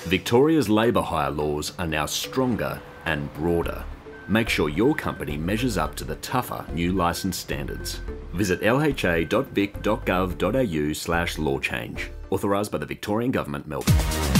Victoria's labour hire laws are now stronger and broader. Make sure your company measures up to the tougher new licence standards. Visit lha.vic.gov.au/law change. Authorised by the Victorian Government, Melbourne.